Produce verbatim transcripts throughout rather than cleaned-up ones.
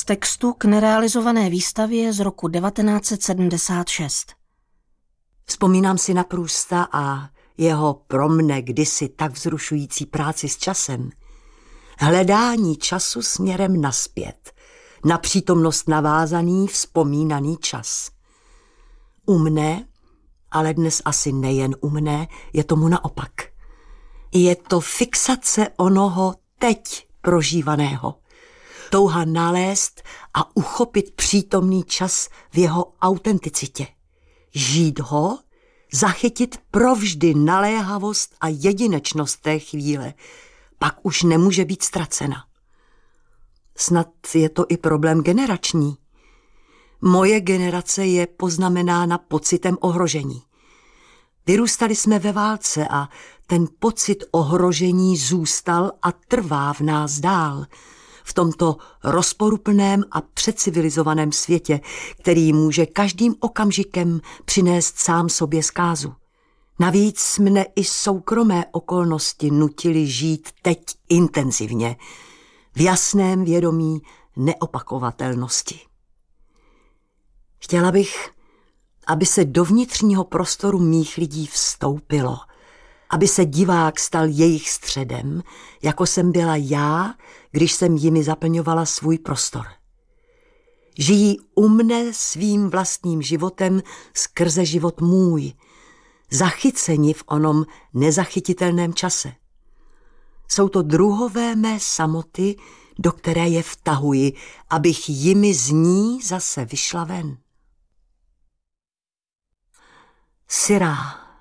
z textu k nerealizované výstavě z roku devatenáct set sedmdesát šest. Vzpomínám si na Prousta a jeho pro mne kdysi tak vzrušující práci s časem. Hledání času směrem nazpět, na přítomnost navázaný vzpomínaný čas. U mne, ale dnes asi nejen u mne, je tomu naopak. Je to fixace onoho teď prožívaného. Touha nalézt a uchopit přítomný čas v jeho autenticitě. Žít ho, zachytit provždy naléhavost a jedinečnost té chvíle, pak už nemůže být ztracena. Snad je to i problém generační. Moje generace je poznamenána pocitem ohrožení. Vyrůstali jsme ve válce a ten pocit ohrožení zůstal a trvá v nás dál. V tomto rozporuplném a předcivilizovaném světě, který může každým okamžikem přinést sám sobě zkázu. Navíc mne i soukromé okolnosti nutily žít teď intenzivně, v jasném vědomí neopakovatelnosti. Chtěla bych, aby se do vnitřního prostoru mých lidí vstoupilo, aby se divák stal jejich středem, jako jsem byla já, když jsem jimi zaplňovala svůj prostor. Žijí u mne svým vlastním životem skrze život můj, zachyceni v onom nezachytitelném čase. Jsou to druhové mé samoty, do které je vtahuji, abych jimi z ní zase vyšla ven. Syrá.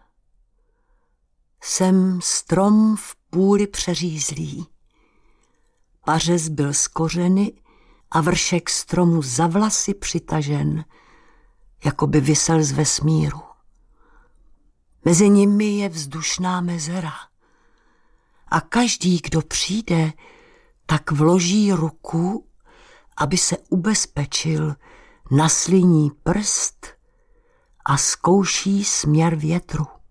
Jsem strom v půli přeřízlý. Pařez byl z kořeny a vršek stromu za vlasy přitažen, jako by visel z vesmíru. Mezi nimi je vzdušná mezera. A každý, kdo přijde, tak vloží ruku, aby se ubezpečil, nasliní prst a zkouší směr větru.